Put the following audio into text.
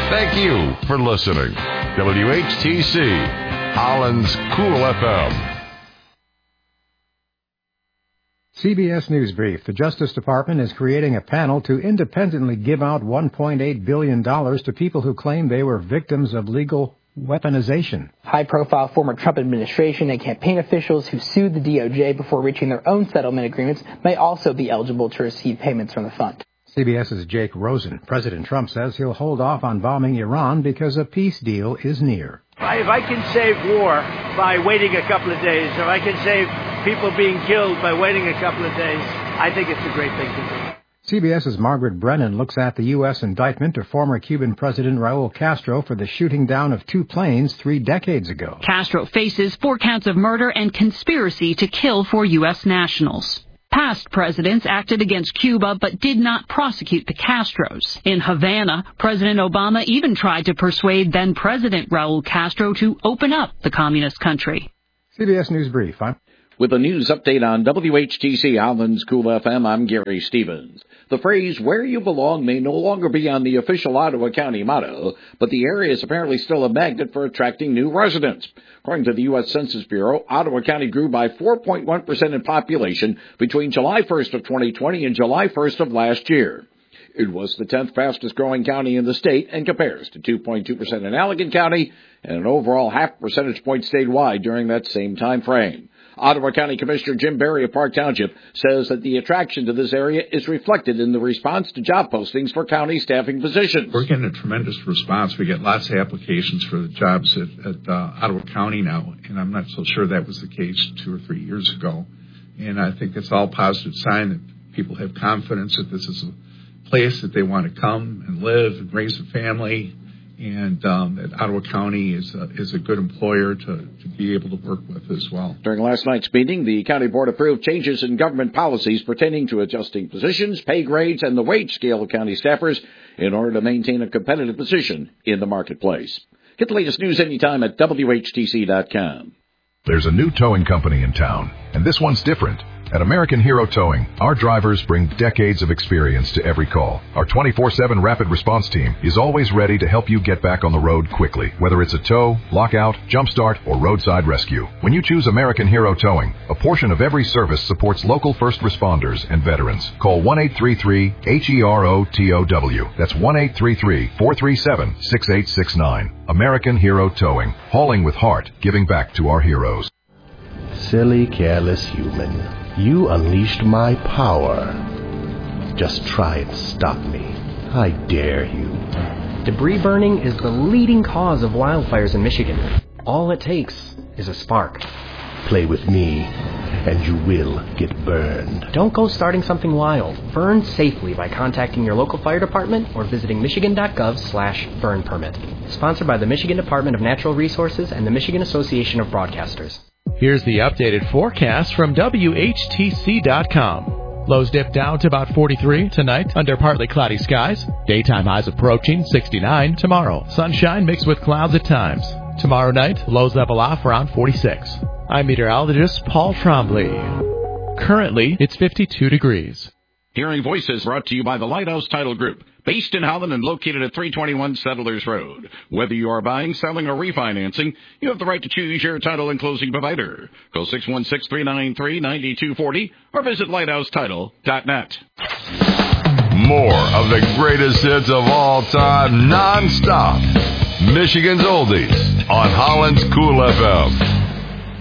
Thank you for listening. WHTC, Holland's Cool FM. CBS News Brief. The Justice Department is creating a panel to independently give out $1.8 billion to people who claim they were victims of legal weaponization. High-profile former Trump administration and campaign officials who sued the DOJ before reaching their own settlement agreements may also be eligible to receive payments from the fund. CBS's Jake Rosen. President Trump says he'll hold off on bombing Iran because a peace deal is near. If I can save war by waiting a couple of days, if I can save people being killed by waiting a couple of days, I think it's a great thing to do. CBS's Margaret Brennan looks at the U.S. indictment of former Cuban President Raul Castro for the shooting down of 2 planes 3 decades ago. Castro faces 4 counts of murder and conspiracy to kill 4 U.S. nationals. Past presidents acted against Cuba but did not prosecute the Castros. In Havana, President Obama even tried to persuade then-President Raul Castro to open up the communist country. CBS News Brief. With a news update on WHTC Holland's Cool FM, I'm Gary Stevens. The phrase, where you belong, may no longer be on the official Ottawa County motto, but the area is apparently still a magnet for attracting new residents. According to the U.S. Census Bureau, Ottawa County grew by 4.1% in population between July 1st of 2020 and July 1st of last year. It was the 10th fastest growing county in the state and compares to 2.2% in Allegan County and an overall half percentage point statewide during that same time frame. Ottawa County Commissioner Jim Berry of Park Township says that the attraction to this area is reflected in the response to job postings for county staffing positions. We're getting a tremendous response. We get lots of applications for the jobs at Ottawa County now, and I'm not so sure that was the case 2 or 3 years ago. And I think it's all positive sign that people have confidence that this is a place that they want to come and live and raise a family, and that Ottawa County is a good employer to be able to work with as well. During last night's meeting, the County Board approved changes in government policies pertaining to adjusting positions, pay grades, and the wage scale of county staffers in order to maintain a competitive position in the marketplace. Get the latest news anytime at WHTC.com. There's a new towing company in town, and this one's different. At American Hero Towing, our drivers bring decades of experience to every call. Our 24/7 rapid response team is always ready to help you get back on the road quickly, whether it's a tow, lockout, jumpstart, or roadside rescue. When you choose American Hero Towing, a portion of every service supports local first responders and veterans. Call 1-833-HERO-TOW. That's 1-833-437-6869. American Hero Towing, hauling with heart, giving back to our heroes. Silly, careless human. You unleashed my power. Just try and stop me. I dare you. Debris burning is the leading cause of wildfires in Michigan. All it takes is a spark. Play with me, and you will get burned. Don't go starting something wild. Burn safely by contacting your local fire department or visiting michigan.gov/burn permit. Sponsored by the Michigan Department of Natural Resources and the Michigan Association of Broadcasters. Here's the updated forecast from WHTC.com. Lows dip down to about 43 tonight under partly cloudy skies. Daytime highs approaching 69 tomorrow. Sunshine mixed with clouds at times. Tomorrow night, lows level off around 46. I'm meteorologist Paul Trombley. Currently, it's 52 degrees. Hearing Voices brought to you by the Lighthouse Title Group, based in Holland and located at 321 Settlers Road. Whether you are buying, selling, or refinancing, you have the right to choose your title and closing provider. Call 616-393-9240 or visit lighthousetitle.net. More of the greatest hits of all time, non-stop. Michigan's Oldies on Holland's Cool FM.